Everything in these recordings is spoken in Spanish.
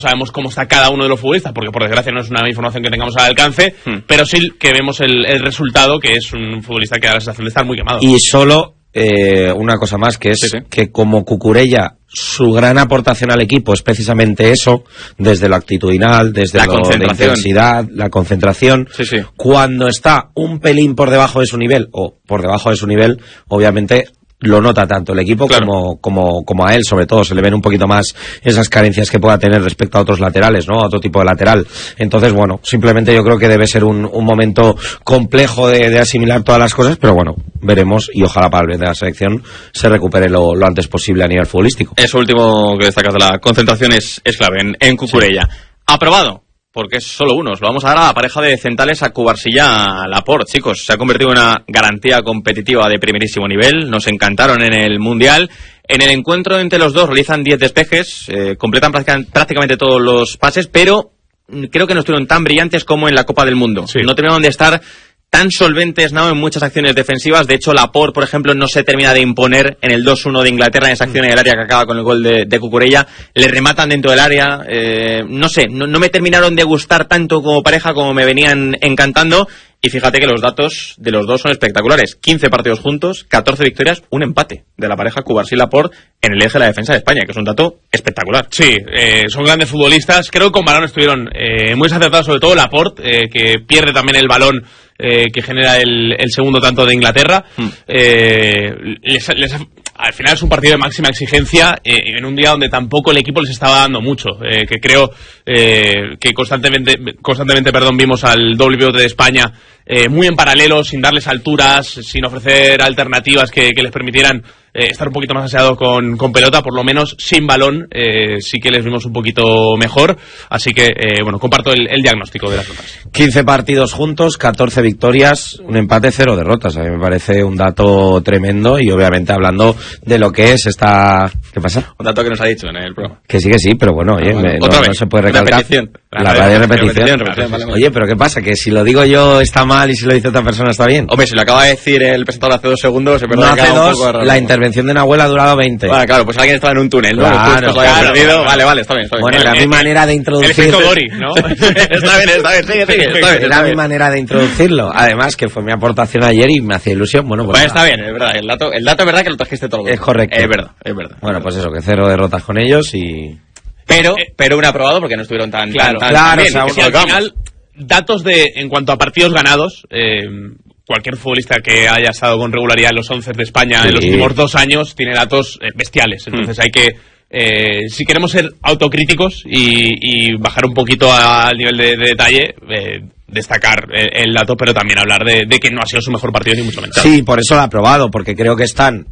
sabemos cómo está cada uno de los futbolistas, porque por desgracia no es una información que tengamos al alcance, pero sí que vemos el resultado, que es un futbolista que da la sensación de estar muy quemado. Y solo una cosa más, que es que como Cucurella, su gran aportación al equipo es precisamente eso, desde lo actitudinal, desde la intensidad, la concentración. Cuando está un pelín por debajo de su nivel, o por debajo de su nivel, obviamente lo nota tanto el equipo como a él, sobre todo. Se le ven un poquito más esas carencias que pueda tener respecto a otros laterales, ¿no? A otro tipo de lateral. Entonces, bueno, simplemente yo creo que debe ser un momento complejo de asimilar todas las cosas, pero bueno, veremos, y ojalá para el bien de la selección se recupere lo antes posible a nivel futbolístico. Eso último que destacas de la concentración es clave en Cucurella. Aprobado, porque es solo uno. Lo vamos a dar a la pareja de centrales, a Cubarsí-a Laporte. Chicos, se ha convertido en una garantía competitiva de primerísimo nivel. Nos encantaron en el Mundial. En el encuentro entre los dos realizan 10 despejes, completan prácticamente todos los pases, pero creo que no estuvieron tan brillantes como en la Copa del Mundo. No terminaron de estar tan solventes, ¿no?, en muchas acciones defensivas. De hecho, Laporte, por ejemplo, no se termina de imponer en el 2-1 de Inglaterra, en esa acción en el área que acaba con el gol de Cucurella. Le rematan dentro del área. No sé, no me terminaron de gustar tanto como pareja como me venían encantando. Y fíjate que los datos de los dos son espectaculares. 15 partidos juntos, 14 victorias, un empate de la pareja Cubarsí-Laporte en el eje de la defensa de España, que es un dato espectacular. Sí, son grandes futbolistas. Creo que con balón estuvieron muy acertados, sobre todo Laporte, que pierde también el balón que genera el segundo tanto de Inglaterra. Al final es un partido de máxima exigencia, en un día donde tampoco el equipo les estaba dando mucho, que creo que constantemente vimos al doble pivote de España muy en paralelo, sin darles alturas, sin ofrecer alternativas que les permitieran estar un poquito más aseados con pelota, por lo menos sin balón. Sí que les vimos un poquito mejor, así que bueno, comparto el diagnóstico de las notas. 15 partidos juntos, 14 victorias, un empate, 0 derrotas. A mí me parece un dato tremendo, y obviamente hablando de lo que es esta... ¿Qué pasa? Un dato que nos ha dicho en el programa. Que sí, pero bueno, oye, no se puede recalcar. La radio repetición. Oye, pero ¿qué pasa? Que si lo digo yo está mal y si lo dice otra persona está bien. Hombre, si lo acaba de decir el presentador hace 2 segundos, no hace 2, la intervención de Nahuel ha durado 20. Bueno, claro, pues alguien estaba en un túnel, ¿no? Claro. Vale, está bien. Bueno, era mi manera de introducirlo. El efecto Dori, ¿no? Está bien, sigue. Era mi manera de introducirlo. Además, que fue mi aportación ayer y me hacía ilusión. Bueno, pues está bien, es verdad. El dato es verdad que lo trajiste todo. Es correcto. Es verdad. Bueno, pues eso, que 0 derrotas con ellos y... Pero un aprobado porque no estuvieron tan bien. O sea, al final, datos en cuanto a partidos ganados, cualquier futbolista que haya estado con regularidad en los 11 de España en los últimos 2 años tiene datos bestiales. Entonces hay que, si queremos ser autocríticos y bajar un poquito al nivel de detalle, destacar el dato, pero también hablar de que no ha sido su mejor partido ni mucho menos. Sí, por eso lo he aprobado, porque creo que están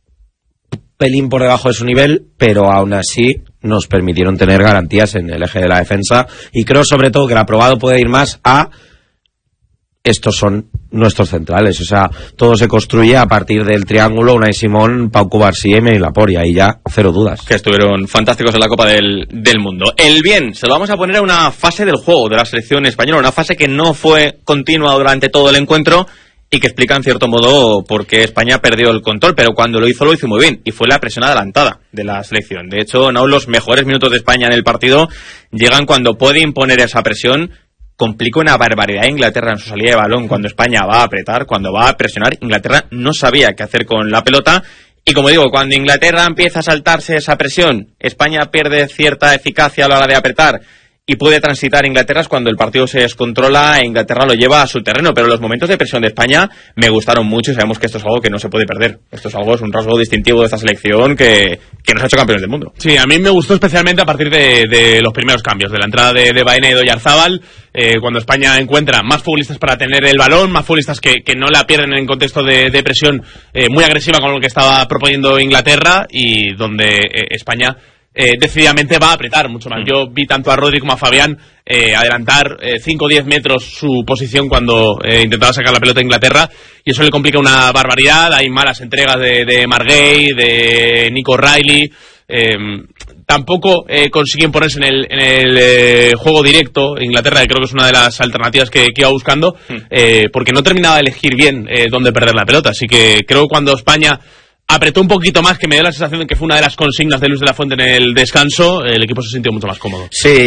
pelín por debajo de su nivel, pero aún así nos permitieron tener garantías en el eje de la defensa, y creo sobre todo que el aprobado puede ir más a estos son nuestros centrales, o sea, todo se construye a partir del triángulo Unai Simón, Pau Cubarsí y Laporte, y ahí ya 0 dudas. Que estuvieron fantásticos en la Copa del Mundo. El bien, se lo vamos a poner a una fase del juego de la selección española, una fase que no fue continua durante todo el encuentro, y que explica en cierto modo por qué España perdió el control, pero cuando lo hizo muy bien, y fue la presión adelantada de la selección. De hecho, no, los mejores minutos de España en el partido llegan cuando puede imponer esa presión. Complica una barbaridad a Inglaterra en su salida de balón. Cuando España va a apretar, cuando va a presionar, Inglaterra no sabía qué hacer con la pelota. Y como digo, cuando Inglaterra empieza a saltarse esa presión, España pierde cierta eficacia a la hora de apretar y puede transitar Inglaterra, es cuando el partido se descontrola e Inglaterra lo lleva a su terreno. Pero los momentos de presión de España me gustaron mucho, y sabemos que esto es algo que no se puede perder. Esto es un rasgo distintivo de esta selección que nos ha hecho campeones del mundo. Sí, a mí me gustó especialmente a partir de los primeros cambios, de la entrada de Baena y de Oyarzábal, cuando España encuentra más futbolistas para tener el balón, más futbolistas que no la pierden en contexto de presión muy agresiva con lo que estaba proponiendo Inglaterra, y donde España decididamente va a apretar mucho más. Yo vi tanto a Rodri como a Fabián adelantar 5 o 10 metros su posición cuando intentaba sacar la pelota a Inglaterra, y eso le complica una barbaridad. Hay malas entregas de Marguerite, de Nico Riley. Tampoco consiguen ponerse en el juego directo Inglaterra, que creo que es una de las alternativas que iba buscando, porque no terminaba de elegir bien dónde perder la pelota. Así que creo que cuando España apretó un poquito más, que me dio la sensación de que fue una de las consignas de Luis de la Fuente en el descanso, el equipo se sintió mucho más cómodo. Sí,